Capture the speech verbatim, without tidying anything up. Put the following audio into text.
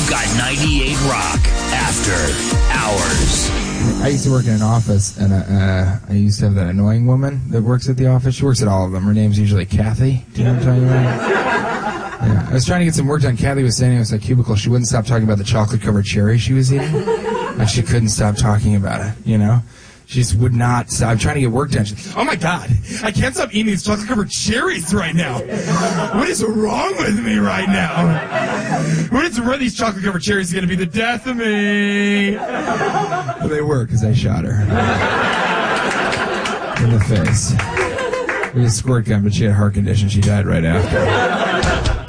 You've got ninety-eight Rock After Hours. I used to work in an office, and uh, uh, I used to have that annoying woman that works at the office. She works at all of them. Her name's usually Kathy. Do you know what I'm talking about? Yeah. I was trying to get some work done. Kathy was standing in a cubicle. She wouldn't stop talking about the chocolate-covered cherry she was eating. Like she couldn't stop talking about it, you know? She just would not stop. I'm trying to get work done. She, oh, my God. I can't stop eating these chocolate-covered cherries right now. What is wrong with me right now? What is wrong? These chocolate-covered cherries are going to be the death of me. Well, they were, because I shot her. In the face. With a squirt gun, but she had a heart condition. She died right after.